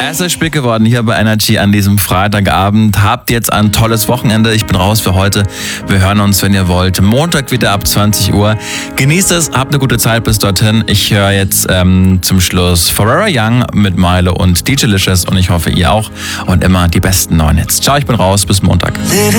Es ist spät geworden hier bei Energy an diesem Freitagabend. Habt jetzt ein tolles Wochenende. Ich bin raus für heute. Wir hören uns, wenn ihr wollt, Montag wieder ab 20 Uhr. Genießt es, habt eine gute Zeit bis dorthin. Ich höre jetzt zum Schluss Forever Young mit Milo und DJ Licious und ich hoffe, ihr auch. Und immer die besten neuen Hits. Ciao, ich bin raus. Bis Montag.